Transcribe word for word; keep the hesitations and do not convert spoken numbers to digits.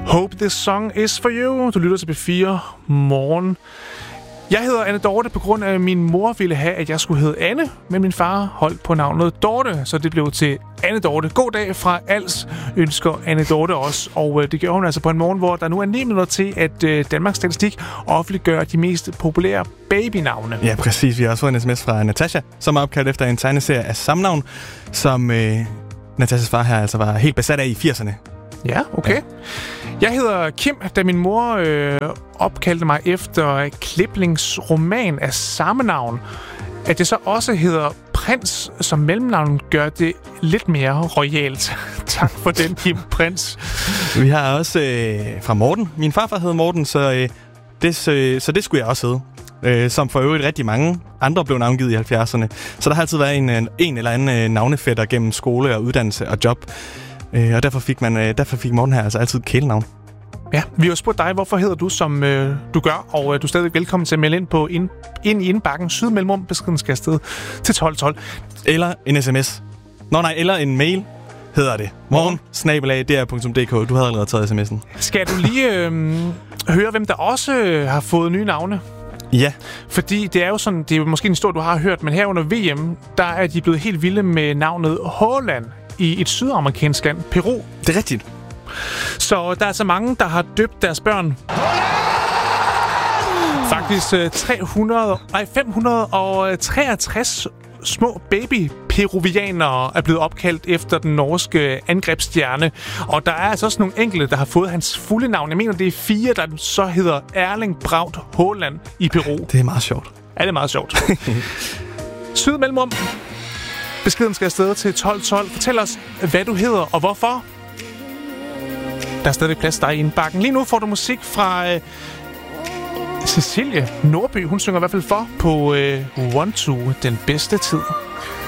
Hope this song is for you. Du lytter til B fire Morgen. Jeg hedder Anne Dorte på grund af, at min mor ville have, at jeg skulle hedde Anne, men min far holdt på navnet Dorte, så det blev til Anne Dorte. God dag fra Als ønsker Anne Dorte også, og øh, det gjorde hun altså på en morgen, hvor der nu er ni minutter til, at øh, Danmarks Statistik offentliggør de mest populære babynavne. Ja, præcis. Vi har også fået en sms fra Natasha, som er opkaldt efter en tegneserie af samme navn, som øh, Natashas far her altså var helt besat af i firserne. Ja, okay. Ja. Jeg hedder Kim, da min mor øh, opkaldte mig efter Kliplings roman af samme navn. At det så også hedder Prins som mellemnavn, gør det lidt mere royalt. Tak for den, Kim Prins. Vi har også øh, fra Morten. Min farfar hed Morten, så, øh, det, så, så det skulle jeg også hedde. Øh, som for øvrigt rigtig mange andre blev navngivet i halvfjerdserne. Så der har altid været en, en eller anden øh, navnefætter gennem skole og uddannelse og job. Øh, og derfor fik, man, øh, derfor fik Morten her altså altid et kælenavn. Ja, vi har spurgt dig, hvorfor hedder du, som øh, du gør, og øh, du er stadig velkommen til at melde ind på ind, ind i indbakken Sydmellemrum. Beskeden skal afsted til tolv tolv. Eller en sms. Nå nej, eller en mail hedder det. morgen snabel-a d r punktum d k. Du havde allerede taget sms'en. Skal du lige øh, høre, hvem der også øh, har fået nye navne? Ja. Fordi det er jo sådan, det er måske en historie, du har hørt, men her under V M, der er de blevet helt vilde med navnet Haaland i et sydamerikansk land, Peru. Det er rigtigt. Så der er så mange, der har døbt deres børn. Faktisk tre hundrede, nej, fem hundrede treogtres små baby-peruvianere er blevet opkaldt efter den norske angrebsstjerne. Og der er altså også nogle enkelte, der har fået hans fulde navn. Jeg mener, det er fire, der så hedder Erling Braut Haaland i Peru. Det er meget sjovt. Ja, det er meget sjovt. Sydmellemrum. Beskeden skal afsted til tolv tolv. Fortæl os, hvad du hedder og hvorfor. Der er stadig plads dig i indbakken. Lige nu får du musik fra øh, Cecilie Nordby. Hun synger i hvert fald for på øh, One Two, den bedste tid.